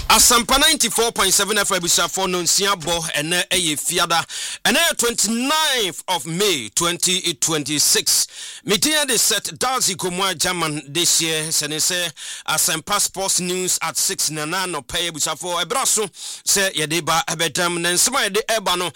Asampa 94.7 FM Bisafo no nsiabo ene eye fiada ene 29th of May 2026. Media de set Darcy Komwa German this year senese Asampa Sports News at 6 nana no pay Bisafo ebraso se yedeba ebedam nensema yede eba no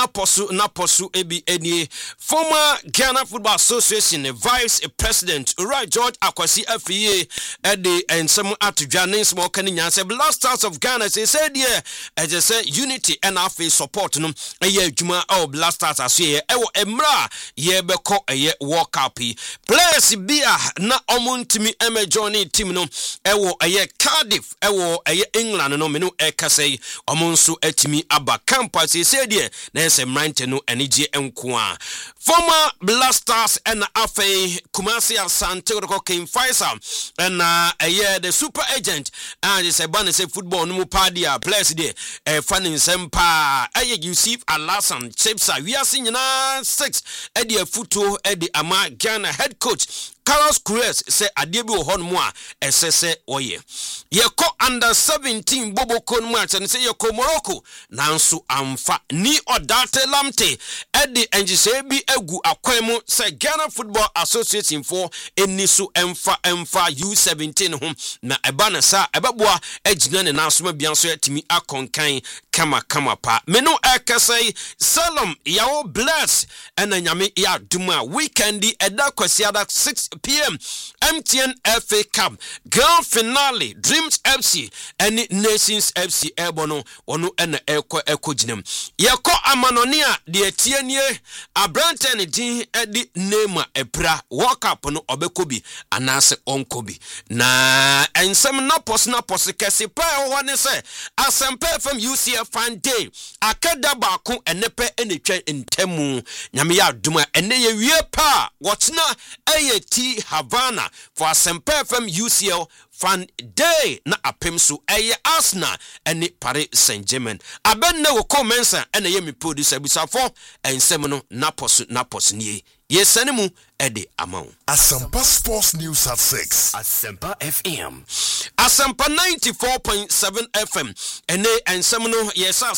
naposu ebi enie former Ghana Football Association Vice President Ura George Akwasi Afie ede ensem atudwa nensema okani nyanse Blasters of Ghana said yeah as I say unity and afi support no eye adwuma o Blasters aso ye ewo emra ye beko eye World Cup players bia na omuntimi journey team no ewo eye Cardiff ewo eye England no me no ekasei omunso atimi aba campus said yeah na semrante no enije enko former Blasters and afi Kumasi Asante ko King Faisal and eye the super agent and is a banner say football no padia players there fanning sempa Yusuf Alasan Chepsa we are seeing 6 edi futo edi ama Ghana head coach Carlos Cruz say adiebi wo hon mo a esese oye ye ko under 17 bobo kon match and say ye ko Morocco nanso amfa ni odate lamte edi engise bi egu akwan mu say Ghana Football Association for eniso emfa U17 ho na eba na sa ebeboa agina ne nansoma bianso yatimi akonkan kama pa meno ekasai Salom yawo bless ena nyame ya duma weekendi eda kwasiada 6 p.m. MTN FA Cup Grand Finale Dreams FC and Nations FC Ebono onu ena eko jinem yeko amanonia de tienie abrante ne din edi nema epra World Cup no obekobi anase onkobi na ensem na pos kese pa ho ne se Asampa FM UCF fan day akada baako enepe enetwa ntemu nyame ya aduma ene ye wie pa wotna ayeti Havana for Asampa FM UCL fan day na apemso eye Arsenal ene Paris Saint-Germain aben na wo commensa ene ye mi producer bisafo ensem no napos nie yesanemu ede amount Asampa Sports News at 6 Asampa FM Asampa 94.7 FM ene ensem no yesa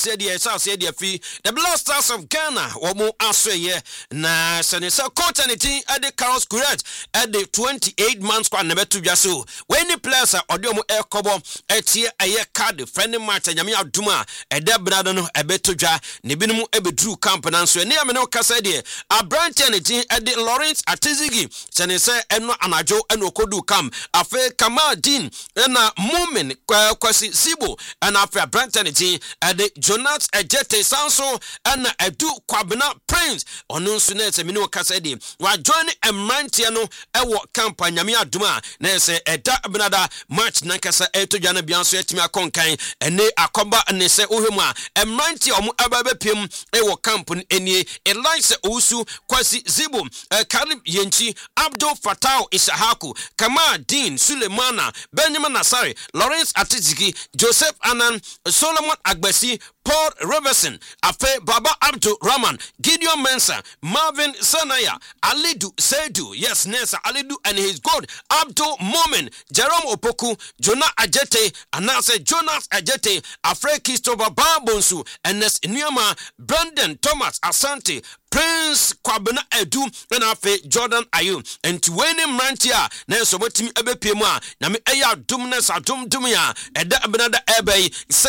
se fi the Blasters of Ghana womo asoye na senesa coaching ede Carlos Cruz ede 28 months kwa nebetu dwaso when the players odiomo ekobo etie aye card friendly match nyame aduma ede brado no ebeto dwa ne binum ebedru camp nanso ene ame no kasa de abrante ne tin ede Lawrence Atizigi senese eno anajo eno kodu kam afe Kamadin ena Mumin kwasi Sibo ena afe abrante ne tin ede Jonas Ejete Sanso ena Edu Kwabena Prince onu nso na ese mino kasa de wa join emrante no ewo camp nyame aduma na ese eda benada match nankasa eto dwana bianso etimi akonkan ene akoba ne se ohemu a emrante omu ababepiem ewo camp enie Elise Owusu Kwasi Zibo Karim Yenchi Abdul Fatau Isahaku Kamadin Sulemana Benjamin Nasari Lawrence Atizigi Joseph Anan Solomon Agbesi Paul Robertson Afe Baba Abdul Rahman Gideon Mensah Marvin Sanaya Alidu Seidu yes Nessa Alidu and his God Abdul Momen Jerome Opoku Jonah Ajete Anase Jonas Ajete Afre Christopher Babonsu Enes Nyama Brandon Thomas Asante Prince Kwabena Edu and Afe Jordan Ayu and to win him rantia Nenso Motimi Ebepema Nami Eya Dumnes Adum Dumia Eda Benada Ebe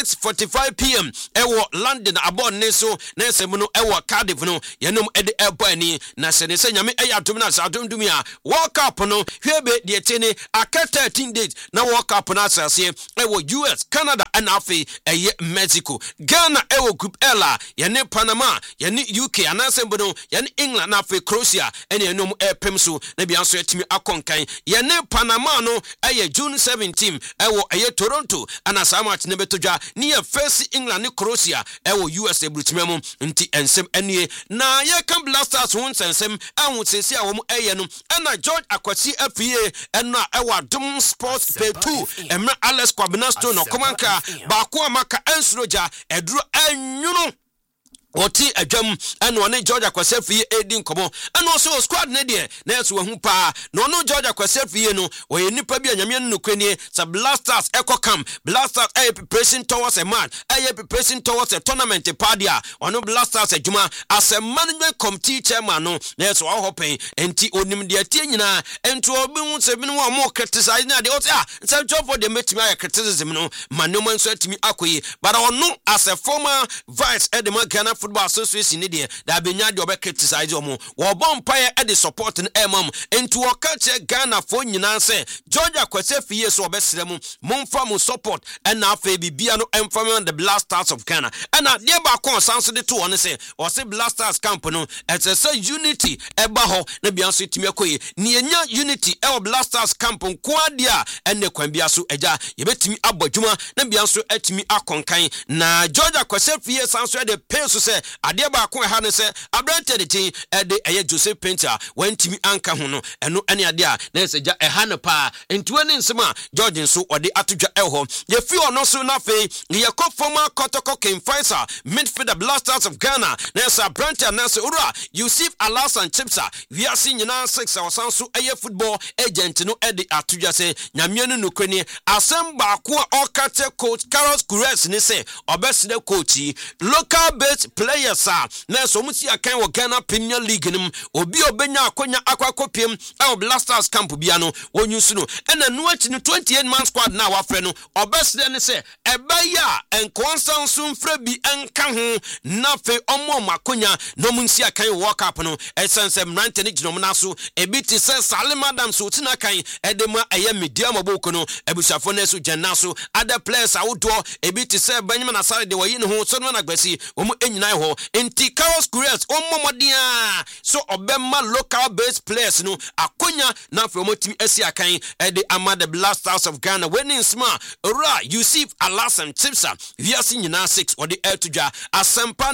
6:45 p.m. Ewo London abon Neso Nensemuno Ewa Cardiff no Yenum Ede Ebani na senese nyame Eya Dumnes Adum Dumia World Cup no Hwebe de tene aka 13 days na World Cup na asase Ewo US Canada and Afe Eye Mexico Ghana Ewo Group Ella Yene Panama Yene UK anase no yan England na Afe Croatia ene enum pemso na bianso etimi akonkan yene Panama no eye June 17 ewo eye Toronto ana samat ne betodwa ne ye face England ne Croatia ewo USA brutimem nti ensem enie na ye kan Blasters won sensem anwo sesi a wo eye no ana George Akwasi Afie ena ewa Dom Sports Pay 2 emra Alex Kwabena Stone no komanka ba ko amaka ensuroja eduro anyuno Oti adwam eno one Georgia Kwasefie edi nkomo eno so squad ne de na eso hu pa no no Georgia Kwasefie no oye nipa bi anyame no kwani sa Blasters ekokam Blasters preparation towards a match preparation towards a tournament padia ono Blasters adwuma as a management committee chairman no na eso hopen enti onim de atie nyina ento obi hu se bi no mo criticize na de oti nsem job for the metimi aye criticism no manoma nso atimi akoyi but ono as a former vice edema Ghana Football Association ni de da benya de obe criticize omo wo bompaye e de support no emam enti wo ka che Ghana fo nyina se Georgia Kwasefie so obesere mu momfa mu support and afa bibia no emfam the Blasters of Ghana and de ba kon sanso de to one se o se Blasters camp no it's a unity eba ho na bia so timi akoyi ni enya unity e o Blasters camp nko adia enne kwan bia so eja ye betimi abodwuma na bia so atimi akonkan na Georgia Kwasefie sanso de penso se ade ba ko ha ne se abrante de tin de eye Joseph Painter wantimi anka ho no eno ene ade a na se ja ha ne pa entuo ne nsema George nso ode atodwa ho ye fi ono so na fe ye ko former Kotoko King Faisal midfielder Blasters of Ghana na se abrante na se ura Yusuf Alasan Chipsa we are seeing na 6 awasanso eye football agent no ede atodwa se nyame no nokrani asem ba ko okate coach Carlos Kures ne se obeside coach local based players na so muti akan wo Ghana Premier League nim obi obenya akonya akwakopiem e Blasters camp bia no wonyusu no ena no achi no 28 man squad na wafre no obesde ne se ebaya enkonsan so mfra bi enka ho na fe omo makonya no munsi akan World Cup no esense mrante ne ginom na so ebiti se Salim Adams so tina kan edema eye media maboko no ebusafo na so gyanna so other players awodo ebiti se Benjamin Asare de wayi ne ho so no na gbasi omo enyina ho enti Carlos Kures omomodia so obema local based players no akonya na from team esi akan ede ama the Blasters of Ghana winning sma ora Yusuf Alasan Chipsa viasi nyina 6 ode etudwa Asempa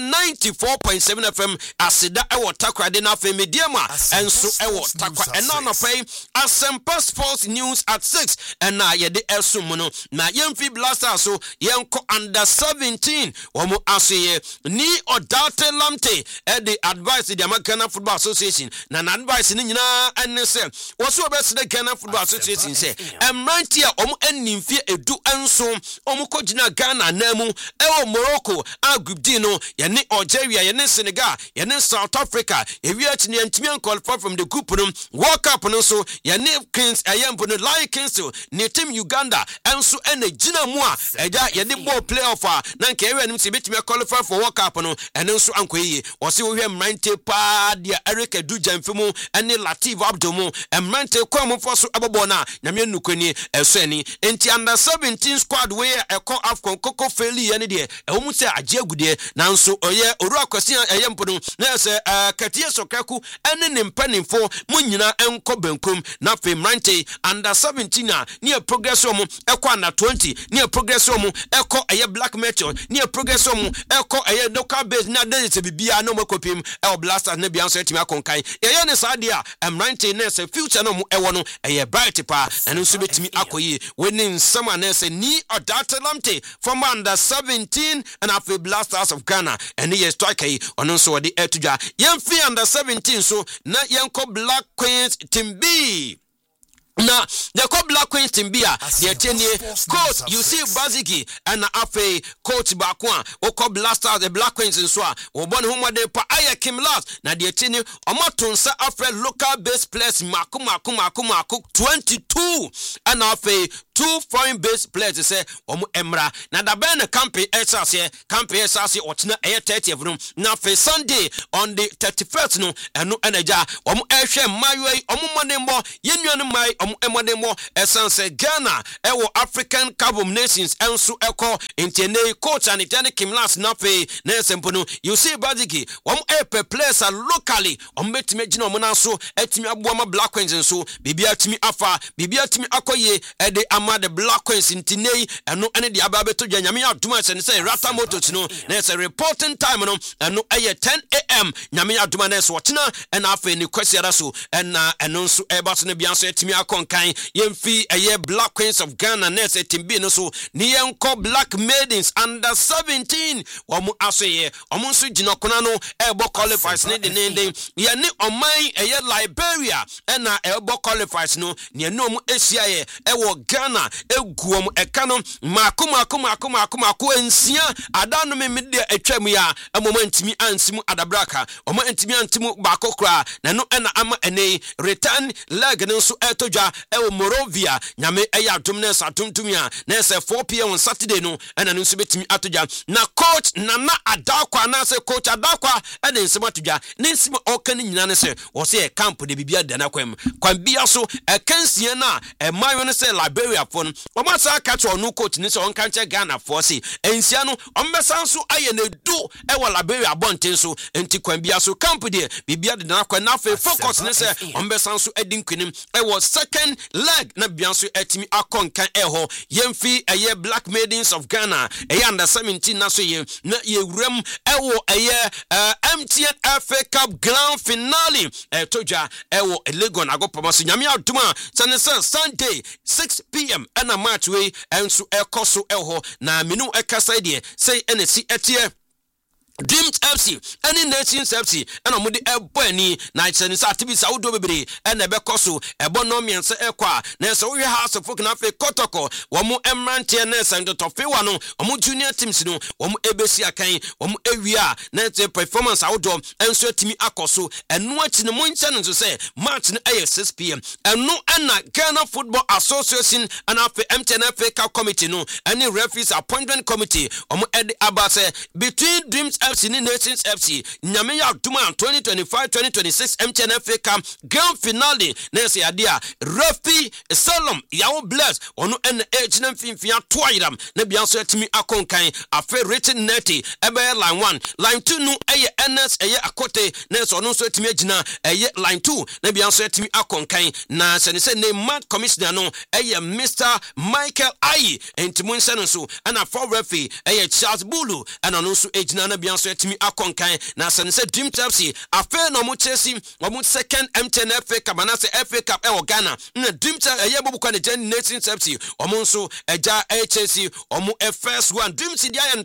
94.7 FM asida ewo takwa de na fe mediama enso ewo takwa ena no pay Asempa Sports News at 6 ena ye de esum no na yemfi Blasters so yenko under 17 omo aseye ni odate lamte the advice the Ghana Football Association na advice ni nyina enne se wo so obese the Ghana Football Association se emrantia omo enimfie edu enso omo kogina Ghana namu ewo Morocco agubdi no ye ne Algeria ye ne Senegal ye ne South Africa ewiachi ne ntimi qualify from the group no World Cup no so ye ne Kings ayempo no Lion Kings ne team Uganda enso ene gina mu a eja ye de ball playoff na nke ewe nim se betimi qualify for World Cup no ene nso ankoyi o se wo hwe mrante pa dia Eric Dujamfemu ene Latif Abdomo mrante kwam fo so abobo na nyame nnukwani eso ani enti under 17 squad we eko Afcon Koko Feli ene de ewo se agye agude na nso oye oru akwasi ayempo no na se katie sokaku ene ne mpanimfo munyina enko benkum na fe mrante under 17 na ne progress omo eko under 20 ne progress omo eko eye Black Meteor ne progress omo eko eye local base na de bibia no makopim e Blasters na bia so etimi akonkan ye ne sadia mrante na se future no mo ewo no eye bright pa eno so betimi akoyi winning sama na se ni odate lamte from under 17 and after Blasters of Ghana and ye striker ono so de etudwa yemfi under 17 so na yenko Black Queens team B na the Black Queens team bia the tenye coach you see Bazigi and afa coach Bakwa o Blasters the Black Queens so o bon homo de pa aya Kim last na the tenye omatonsa afa local based players maku 22 and afa 2 foreign based players say omo emra na da ben campaign esase otna 30 room na fe Sunday on the 31st no eno enaja omo ehwe mayo omo monembo yenuanu mai emodemo essence Ghana ewo African Cup of Nations enso eko intene coach and intene Kim last na fe na sempono you see Bazigi pe players locally betime gina omo na so etimi aboama Black Queens enso bibia timi afa bibia timi akoye ede ama the Black Queens intene eno ene de ababeto nyame aduma se say rata motos no na say reporting time no eno eye 10 am nyame aduma na so wotena ena afa ni kwasiara so ena eno nso eba so na bia so etimi akonkan yemfi eye Black Queens of Ghana na se timbi no so ni yenko Black Maidens under 17 omo asoye omo nso ginokona no ebo qualifiers ne de ye ne oman eye Liberia na ebo qualifiers no ne no omo asia ye ewo Ghana eguom eka no mako ensia adano me de atwam ya amoma ntimi ansimu adabraka omo ntimi antimu bako kra na no na ama ene return leg no so etodwa ewo Morovia nyame eya adom na satuntum ya na se 4 p.m. on Saturday no na no so betimi atodwa na coach Nana Adakwa na se coach Adakwa ene nsem atodwa ne nsem okan nyina ne se wo se camp de bibia de na kwam bia so ekansie na emayo ne se Liberia fon omo sa catch onu coach ne se on kanche Ghana for se ensia no ombesa so aye na do ewo Liberia bonten so enti kwan bia so camp de bibia de na kwa na fe focus ne se ombesa so edi nkwenim ewo second leg na bia so etimi akonkan eho yemfi eye Black Maidens of Ghana eye under 17 na so ye na ye wurem ewo eye MTN FA Cup grand finale etodwa ewo Legon agopoma so nyame aduma sanese Sunday 6 p.m. na match we enso ekoso eho na menu ekasa de say NC etie Dreams FC any Nations FC and omudi ebani na sense activities awdo bebre and ebekoso ebono miense ekwa na so we house of folk na fe kotoko womo emrante na sendo tofewa no omo junior teams no womo ebesi akan womo ewia na te performance awdo enso timi akoso eno achi no monche no so say match no 6 p.m. eno na Ghana Football Association and afi MTN FA committee no any referees appointment committee omo edi abase between Dreams FC ni Nations FC nyame ya duma 2025-2026 MTN FA Cup grand finale na se adia Rafi Salom yawo bless ono en age na mfimfia toiram na bia so atimi akonkan afa written neti ebe line 1 line 2 no eye NS eye akote na so no so atimi agina eye line 2 na bia so atimi akonkan na se ne se ne mad commissioner no eye Mr. Michael Ayi entimun se no so ana for referee eye Charles Bulu ana no so agina na bia so atimi akonkan na se Dream FC afa no mo chesi mo second MTN FA Cup na se FA Cup e Ghana na Dream eye bobukwa ne Nations FC omo nso eja HSC omo first one Dream dia in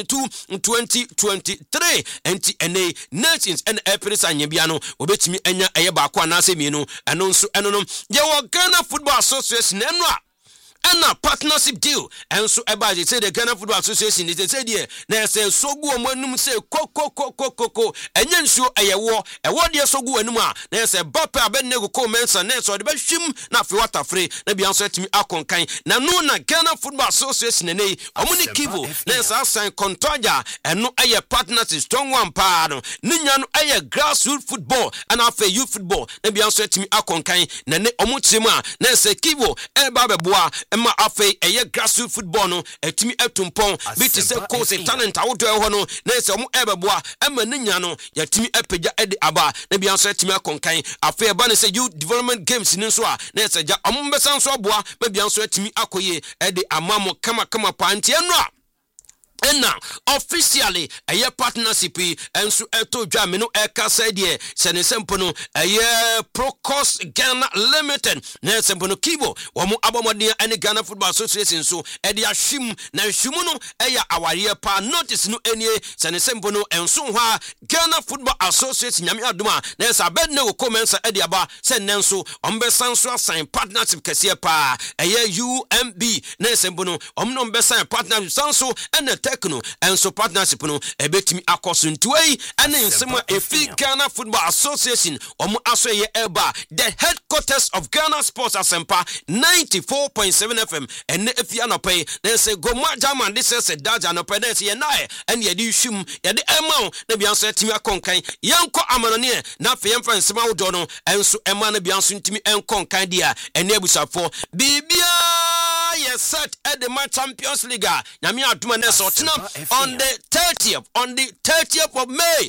2022-2023 enti ene Nations and April anya bia no obetimi anya eye ba kwa na se mienu eno nso eno no ye Ghana Football Association eno a and a partnership deal and so about say the Ghana Football Association is said here na say so go omanum say koko enyen so ayewo e wode so go anum a na say bapa abenego ko mensa na so de behwim na fe water free na bia so atimi akonkan na no na Ghana Football Association ne omuni kibo na say sign contract eno aye partnership strong one pa no ninya no aye grassroots football and afa youth football na bia so atimi akonkan na ne omutim a na say kibo e ba beboa Emma afe eye grassroots football no etimi etumpon bi te se coach talent awodo e ho no na se omo ebeboa emma ninya no yatimi epagya edi aba na bia so etimi akonkan afe eba ne se youth development games ni so a na se ja omo besan so aboa ba bia so etimi akoye edi amamo kama pa ntie no a Ena officially a partnership and so eto dwameno eka saidie sene sempono Procos Ghana Limited na sempono kibo womo abomodin ene Ghana Football Association so e dia hwim na hwimu no eya aware pa notice no enie sene sempono enso hwa Ghana Football Association nyame aduma na sa bedne wo comments e dia ba sene nso ombesan so assign partnership kese pa UMB na sempono omno ombesan partnership sanso ene Tekno and so partnership no ebetimi akoso ntuei ane nsema efi Ghana Football Association omo asoye eba the headquarters of Ghana Sports Asempa 94.7 FM ene efi anope na se Goma German this is daja anope na se ye nae ene ye di hwim ye de ema na bia so etimi akonkan yanko amanone na fe yemfa nsema wodo no enso ema na bia so ntimi enkonkan dia ene abusafo bibia ɛyɛ set at the Champions League nyame adoma ne so tena on the 30th of May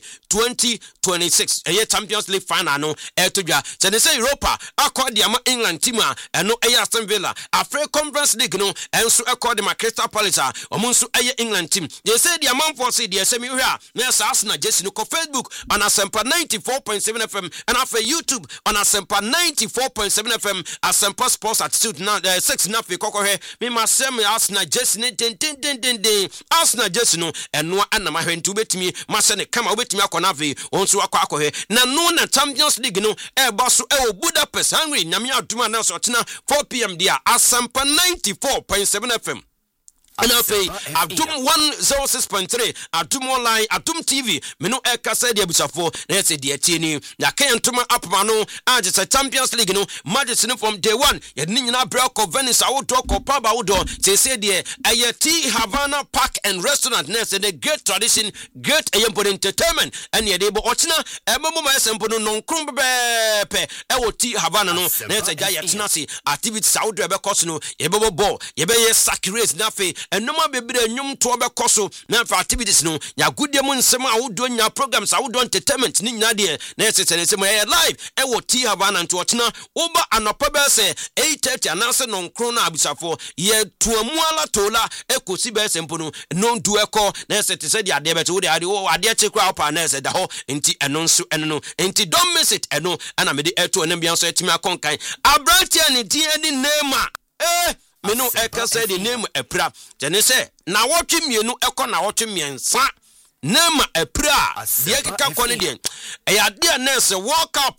2026 ɛyɛ Champions League final no ɛtodwa sɛ ne sɛ Europa akɔ de ama England team ɛno ɛyɛ Aston Villa Africa Conference League no ɛnso ɛkɔ de ma Crystal Palace ɔmo nso ɛyɛ England team they say the amount for say the semi hwɛ a na ɛsɛ Arsenal Jesse no kɔ Facebook on Asempa 94.7 FM and after YouTube on Asempa 94.7 FM Asempa Sports Attitude now 6 na fe kɔkɔ hwɛ me ma sɛm Arsenal Jesse ne den Arsenal Jesse no ɛno anama hwɛ ntu betimi ma sɛ ne kama obetimi akɔ na fe onso akɔ hwɛ na no na Champions League no ɛba so ɛwɔ Budapest Hungary nyame aduma na so tena 4 p.m. dia Asempa 94.7 FM and Adum 106.3 Adum Online Adum TV menu ekasa de abusafo na yese de atieni ya kan tuma apmano age se Champions League no matches no from day 1 ye ni nyina break of Venice awodo kopa ba wodo se de T Havana Park and Restaurant na se the great tradition great ayempo entertainment and ye de bo ochina ememo ma esempo no nonkron bebepe ewo T Havana no na se ja ye tena se activities awodo be koso no ye bebo ball ye be ye sack race na fe enoma bebre nyum to be koso na fa activities no ya gudie mu nsem awodo nya programs awodo entertainment ni nyina de na se nsem live ewo T Havana nto otena oba anopa be se 8:30 anase nonkron na abusafo ye tuamuala tola ekosi be sempo no no ndu eko na se te se de ade be te wo de ade chekwa opa na se da ho enti eno nso eno no enti don't miss it eno ana me de eto eno bia so etimi akonkan abrantia ni tie di nema menu eka say the name epra jene say na wotwe mienu eko na wotwe miensa nema epra de keka kone de eya de na say walk up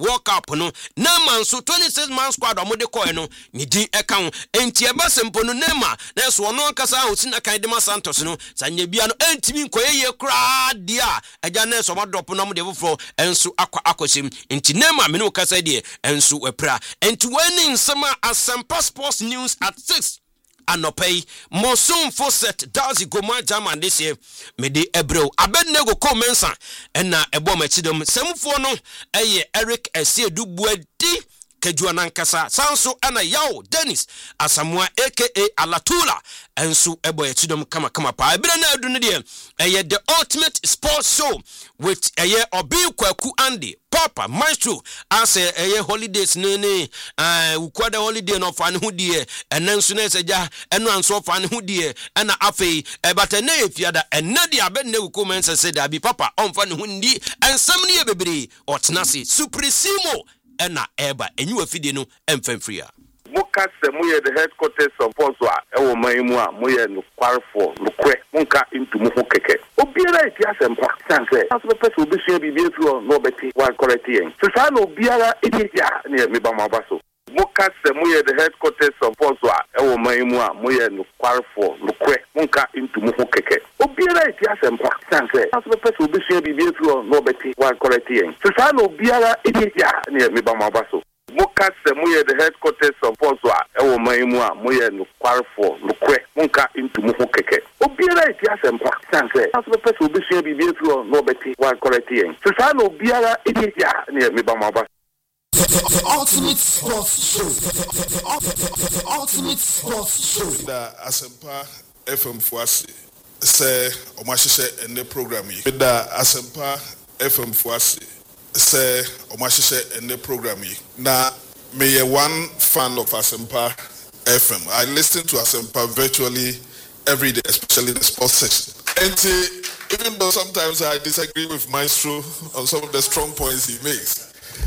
no nema nso 26 man squad omode koe no ni din eka ho enti eba sempo no nema na so ono nkasa osina kan de ma Santos no sanya bia no entimi nkoyeye kra dia eja na so modop no mo de foforo enso akwasim enti nema menu kasa de enso epra enti wani nsema Asempa Sports News at 6 anopei Mosum Foset Dazi Goma German this year me de ebro abednego komensa na ebo machidom semfo no eye Eric Esiedu Buadi Kejuana Nkasa Sanso ana Yao Dennis Asamoah aka Alatula enso ebo yachidom kama pa ebere na adu ne de eye the ultimate sports show with eye Obi Kwaku Andy Papa Maestro ase eye holidays ne ukwada holiday no fa ne hudie enanso na seja eno anso fa ne hudie na afei ebata na efiada enna dia be na comments say da bi papa onfa ne hundi ensam ne bebere otenase supremo na eba enyu afide no emfamfria muka se muye the headquarters of Oswa ewo maimu a muye no kwarfo no kwe munka into mu ho keke obiara eti Asempa sanse aso person obi sua bibie fi no beti wa correct yen so sa no obiara eti ya ne me ba mabaso muka se muye the headquarters of Oswa ewo maimu a muye no kwarfo no kwe munka into mu ho keke obiara eti Asempa sanse aso person obi sua bibie fi no beti wa correct yen so sa no obiara eti ya ne me ba mabaso muka se muye the headquarters of Oswa ewo maimu a muye no kwarfo no kwe munka into mu ho keke obiara eti Asempa sanse aso person obi sua bibie fi no beti wa correct yen so sa no obiara eti ya ne me ba mabaso The ultimate sports show. The ultimate sports show. The Asempa FM Fuasi say omashise ene program yi. The Asempa FM Fuasi say omashise ene program yi. Na me one fan of Asempa FM. I listen to Asempa virtually every day, especially the sports section. And even though sometimes I disagree with Maestro on some of the strong points he makes,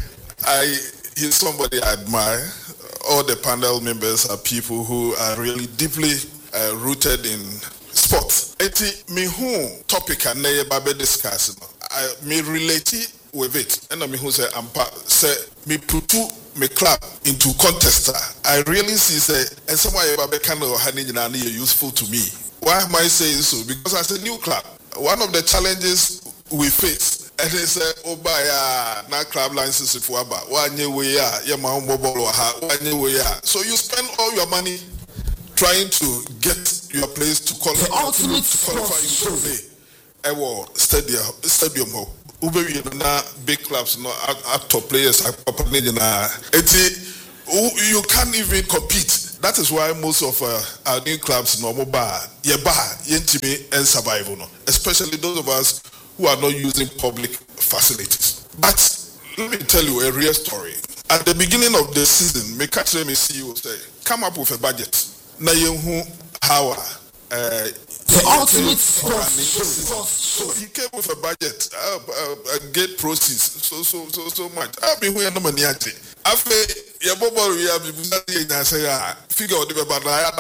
he's somebody I admire. All the panel members are people who are really deeply rooted in sports. Eti me who topic and neye babe discuss. I me relate with it. And me who say me putu me club into contester. I really see say and somewhere babe kind of hani useful to me. Why am I saying so? Because as a new club, one of the challenges we face. And they say, oh, buy na club license for about 1 year we are, your mobile or 1 year we are. So you spend all your money trying to get your place to qualify. The ultimate qualify you to play. Ewo stadium ho. Ube na big clubs no top players you can't even compete. that is why most of our new clubs normal bar, yentimi and survival, especially those of us who are not using public facilities. But let me tell you a real story. At the beginning of the season, me catch them CEO say, come up with a budget. Na yenhu how the ultimate sports show. He came with a budget, get proceeds, so much. I've been here no money actually. After your bubble, we have been say, figure out the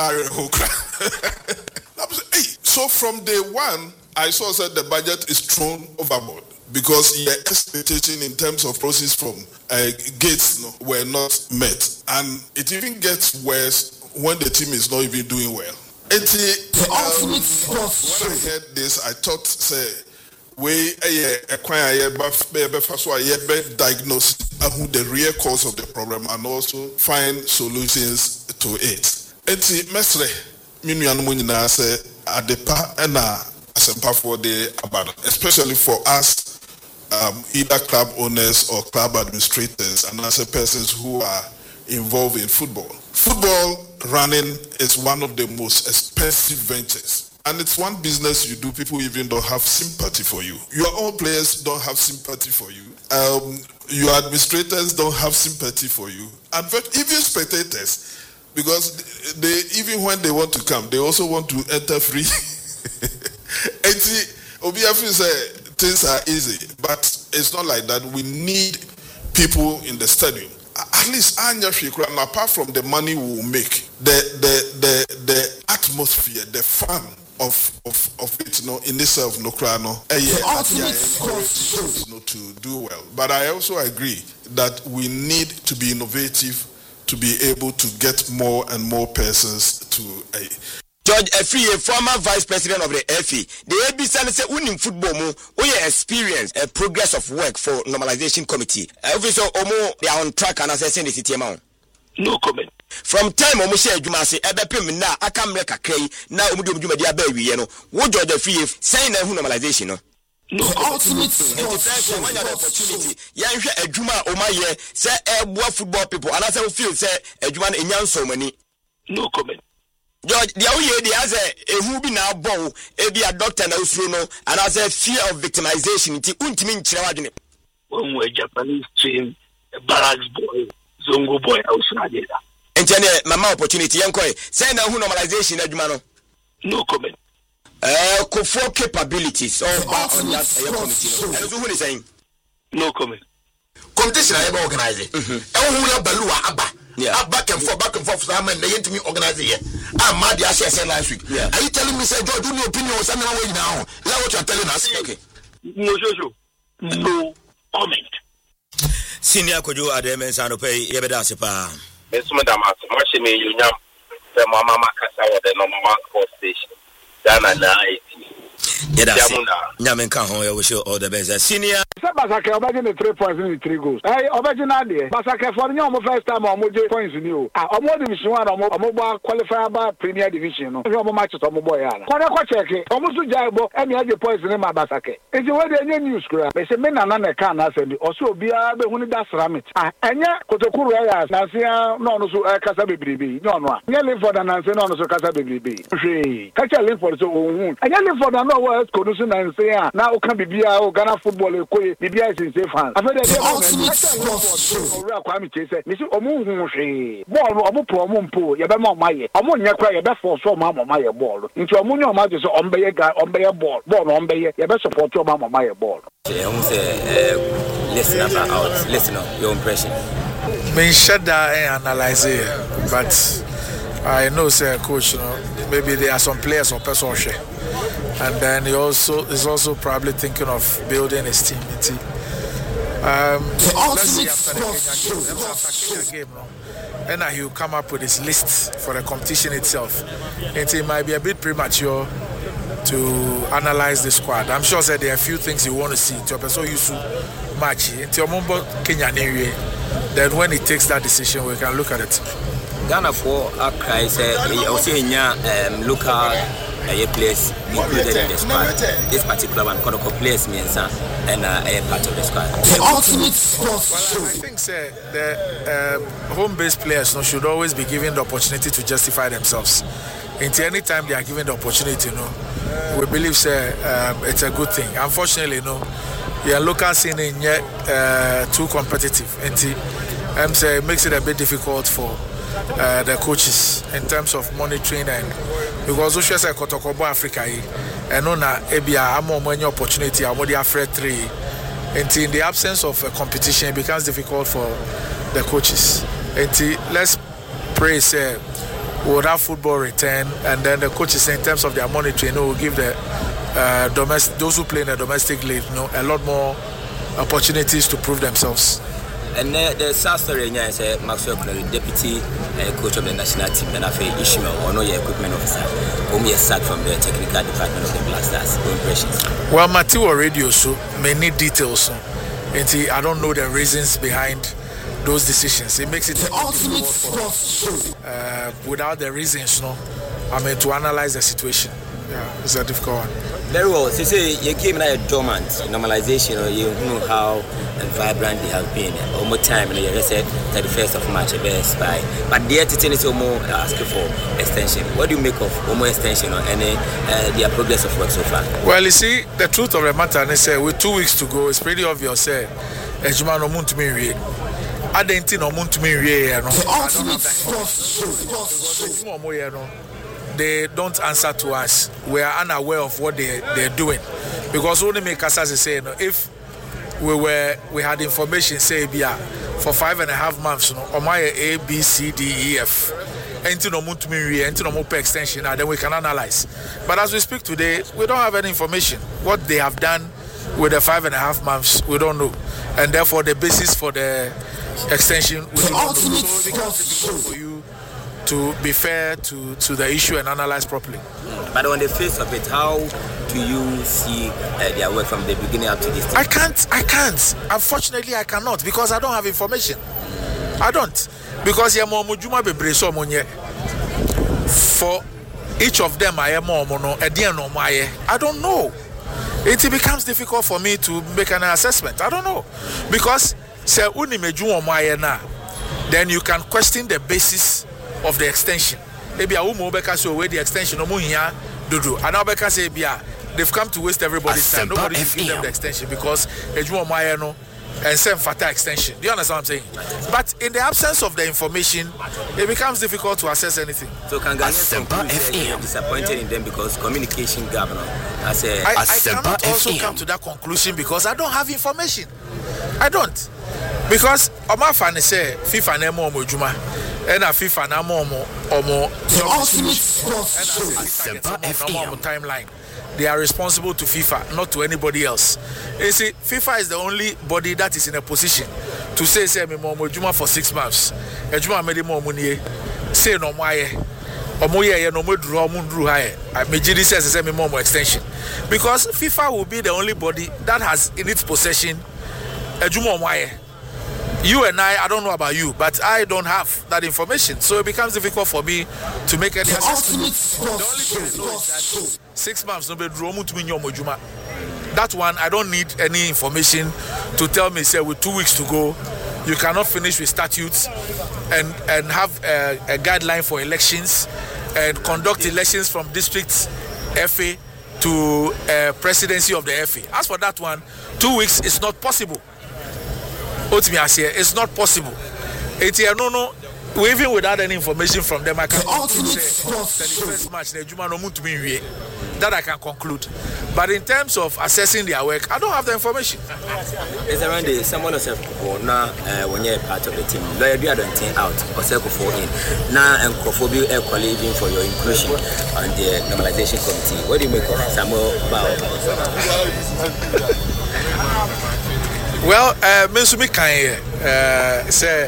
so from day one, I saw that the budget is thrown overboard because the expectation in terms of proceeds from gates were not met, and it even gets worse when the team is not even doing well. When I heard this, I thought, say, we acquire diagnose who the real cause of the problem and also find solutions to it. Enti mesre minuanu nyina say adepa na asempa for the abad, especially for us, either club owners or club administrators and as persons who are involved in football. Football running is one of the most expensive ventures. And it's one business you do, people even don't have sympathy for you. Your own players don't have sympathy for you. Your administrators don't have sympathy for you. And even spectators, because they even when they want to come, they also want to enter free. And see, Obiafi say things are easy, but it's not like that. We need people in the stadium. At least apart from the money we will make, the atmosphere, the fun of it, in itself, to do well. But I also agree that we need to be innovative to be able to get more and more persons to a. George Efie, former vice president of the FA, the ABC say winning football we experience a progress of work for normalization committee. Obviously, they are on track and assessing the city amount. No comment. From time omo share adwuma se ebepem na aka mre kakrai na omo de adwuma dia ba wiye no wo George Efie say na hu normalization no. No ultimate sports show. When you have opportunity, yan hwe adwuma o ma ye say eboa football people and say feel say adwuma na enyan so mani. No comment. George, the away the as a who be now born be a doctor na usuro no and as a fear of victimization nti untimi nkyere wadwene. When we Japanese team barracks boy zongo boy ausrade da. Enti mama opportunity yankoi say na who normalization adwuma no. No comment. Kofo capabilities on that committee. And who is saying? No comment. Competition I organize it. Who balua abba. Yeah. Back and forth. Some men they me organize it. I'm mad. I said last week. Yeah. Are you telling me, say, George, do your opinion on something away now? Is that what you're telling us? Okay. No comment. Senior Kojo Ademe Sanope Yebeda Sepa. Miss Madam, watching me, you know, the Mama Makasa or the number one call station. Dana 90. Nyamenka ho wish you all the best. Senior Basake obagin the 3 points in the 3 goals. Original there. Basake for no first time omo je points ni o. Omo division 1 omo qualify ba Premier Division no. Omo match to omo boy ya. Kone ko check. Omo su jaibo emi aje points ni ma Basake. Enti we dey nye news kura. Be se me na na ka na send. Oso obia be hunu da sramit. Enye kotokuru ya na sia no no so kasa bebrebe. No no. Nye Linford na nse no no so kasa bebrebe. Hwe. Kacha Linford so ohun. Enye Linford na no Konusu na nse ya na oka bibia o Ghana football ekoye bibia is safe hands after the ultimate sports show. Ora kwa mi chese mi si omu hu hwe ball omu pro omu mpo ye be ma omaye omu nya kwa ye be force omu omaye ball nti omu nya omaje so ombeye ball no ombeye ye be support omu omaye ball. Listen out, listen up your impression. Me shut down and analyze it, but I know say coach, maybe there are some players or person share. And then he is also probably thinking of building his team. Let's see after the Kenya game, and he will come up with his list for the competition itself. And it might be a bit premature to analyze the squad. I'm sure that there are a few things you want to see. To so used to match Kenya anyway. Then when he takes that decision, we can look at it. Ghana for Accra say local players included in the squad. This particular one, Kodoko players means and part of the squad. The ultimate sports. Well, I think the home-based players should always be given the opportunity to justify themselves. Until any time they are given the opportunity, we believe it's a good thing. Unfortunately, your local scene is yet too competitive. It makes it a bit difficult for the coaches in terms of monitoring, and because we say Kotokobo Africa and on Ebia Amo opportunity I'm afraid 3. And in the absence of a competition, it becomes difficult for the coaches. And let's pray we'll have football return, and then the coaches in terms of their monitoring will give the those who play in the domestic league a lot more opportunities to prove themselves. And the South story is Maxwell Connolly, deputy coach of the national team, and Afe Ishmael, or no equipment officer, whom he is sacked from the technical department of the Black Stars. Impressions? Well, Matthew already also many details, and I don't know the reasons behind those decisions. It makes it difficult for without the reasons, to analyze the situation. Yeah, it's a difficult one. Very well. So say you came in dormant normalization, or you know how vibrant they have been. Almost time, and you said 31st of March, best by. But the attitude is almost asking for extension. What do you make of almost extension or any their progress of work so far? Well, you see, the truth of the matter is with 2 weeks to go, it's pretty obvious. Ejuma no muntu mi wie. Adenti no muntu mi wie. They don't answer to us. We are unaware of what they're doing, because only make us say if we had information say for 5.5 months on my A B C D E F extension, then we can analyze. But as we speak today, we don't have any information. What they have done with the 5.5 months, we don't know, and therefore the basis for the extension we don't know. So it becomes difficult for you to be fair to the issue and analyze properly. But on the face of it, how do you see their work from the beginning up to this time? I can't. Unfortunately, I cannot, because I don't have information. I don't. Because for each of them, I don't know. It becomes difficult for me to make an assessment. I don't know. Because then you can question the basis of the extension. Maybe the extension they've come to waste everybody's time. Nobody will give them the extension because and send fata extension. Do you understand what I'm saying? But in the absence of the information, it becomes difficult to assess anything. So can Ghanaians disappointed in them because communication gap? I cannot also come to that conclusion because I don't have information. I don't. Because Omafane say FIFA nemo omojuma. And a FIFA na momo timeline. They are responsible to FIFA, not to anybody else. You see, FIFA is the only body that is in a position to say me momo juma for 6 months. Ejuma made momo niye. Say no moye. Omoye no mo dru omundru haye. Mejidi says say me momo extension. Because FIFA will be the only body that has in its possession ejuma omoye. You and I don't know about you, but I don't have that information. So it becomes difficult for me to make any assessment. The only thing I know is that 6 months, that one, I don't need any information to tell me, say, with 2 weeks to go, you cannot finish with statutes and have a guideline for elections and conduct elections from districts FA to presidency of the FA. As for that one, 2 weeks is not possible. It's not possible. Even without any information from them, I can conclude the first match that I can conclude. But in terms of assessing their work, I don't have the information. Is around the someone else now when you're part of the team, you don't think out or circle for in now and cophobia equally even for your inclusion on the normalization committee. What do you make of Samuel Bao? Well, Mensumi Kanye say